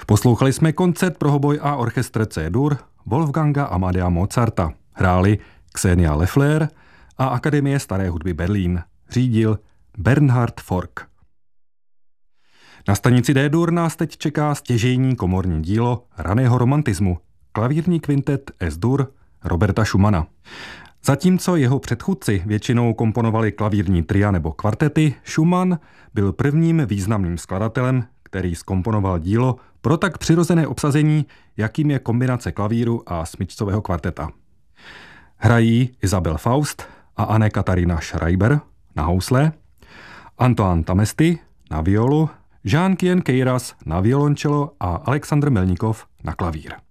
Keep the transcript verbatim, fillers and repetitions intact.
Poslouchali jsme koncert pro hoboj a orchestr C-dur Wolfganga Amadea Mozarta. Hráli Xenia Leffler a Akademie staré hudby Berlín. Řídil Bernhard Fork. Na stanici D-dur nás teď čeká stěžejní komorní dílo raného romantismu, klavírní kvintet S-dur Roberta Schumana. Zatímco jeho předchůdci většinou komponovali klavírní tria nebo kvartety, Schumann byl prvním významným skladatelem, který zkomponoval dílo pro tak přirozené obsazení, jakým je kombinace klavíru a smyčcového kvarteta. Hrají Isabel Faust a Anne Katharina Schreiber na housle, Antoine Tamesty na violu, Jean-Kien Queyras na violoncello a Alexandr Melnikov na klavír.